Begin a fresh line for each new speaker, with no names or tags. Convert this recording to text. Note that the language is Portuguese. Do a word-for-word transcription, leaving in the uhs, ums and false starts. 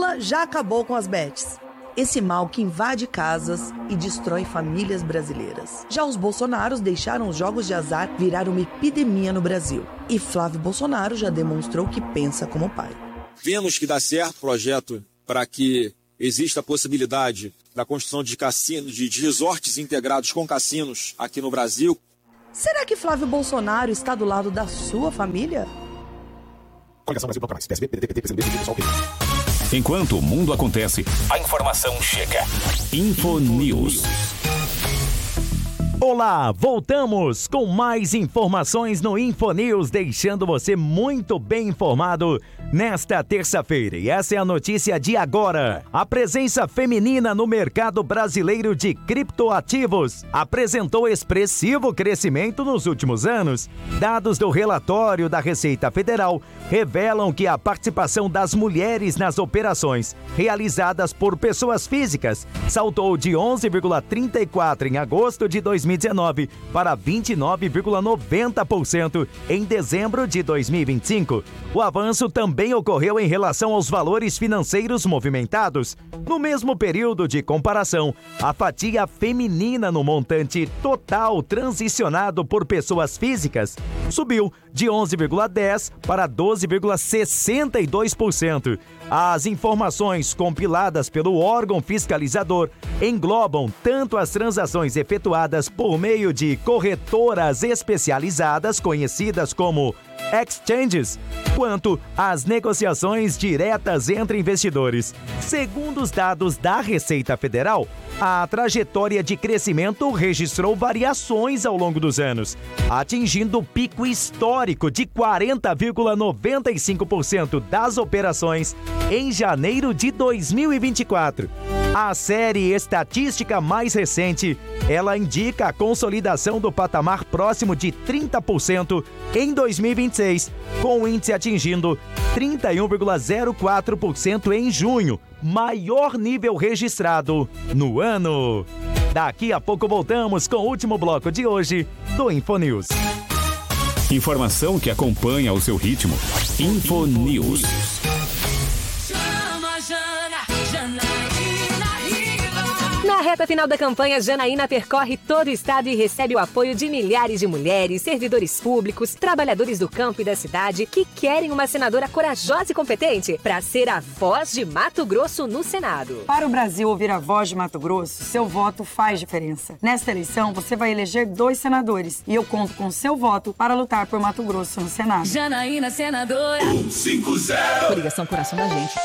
Lula já acabou com as bets. Esse mal que invade casas e destrói famílias brasileiras. Já os Bolsonaros deixaram os jogos de azar virar uma epidemia no Brasil. E Flávio Bolsonaro já demonstrou que pensa como pai.
Vemos que dá certo o projeto para que exista a possibilidade da construção de cassinos, de resorts integrados com cassinos aqui no Brasil.
Será que Flávio Bolsonaro está do lado da sua família?
Enquanto o mundo acontece, a informação chega. Infonews.
Olá, voltamos com mais informações no Infonews, deixando você muito bem informado nesta terça-feira. E essa é a notícia de agora. A presença feminina no mercado brasileiro de criptoativos apresentou expressivo crescimento nos últimos anos. Dados do relatório da Receita Federal revelam que a participação das mulheres nas operações realizadas por pessoas físicas saltou de onze vírgula trinta e quatro em agosto de dois mil e dezenove para vinte e nove vírgula noventa por cento em dezembro de dois mil e vinte e cinco. O avanço também ocorreu em relação aos valores financeiros movimentados. No mesmo período de comparação, a fatia feminina no montante total transicionado por pessoas físicas subiu de onze vírgula dez por cento para doze vírgula sessenta e dois por cento. As informações compiladas pelo órgão fiscalizador englobam tanto as transações efetuadas por meio de corretoras especializadas, conhecidas como exchanges, quanto as negociações diretas entre investidores. Segundo os dados da Receita Federal, a trajetória de crescimento registrou variações ao longo dos anos, atingindo o pico histórico de quarenta vírgula noventa e cinco por cento das operações em janeiro de dois mil e vinte e quatro. A série estatística mais recente, ela indica a consolidação do patamar próximo de trinta por cento em dois mil e vinte e seis, com o índice atingindo trinta e um vírgula zero quatro por cento em junho, maior nível registrado no ano. Daqui a pouco voltamos com o último bloco de hoje do Infonews.
Informação que acompanha o seu ritmo. Infonews.
Na reta final da campanha, Janaína percorre todo o estado e recebe o apoio de milhares de mulheres, servidores públicos, trabalhadores do campo e da cidade que querem uma senadora corajosa e competente para ser a voz de Mato Grosso no Senado.
Para o Brasil ouvir a voz de Mato Grosso, seu voto faz diferença. Nesta eleição, você vai eleger dois senadores e eu conto com seu voto para lutar por Mato Grosso no Senado.
Janaína, senadora.
cento e cinquenta.
Coligação Coração da Gente.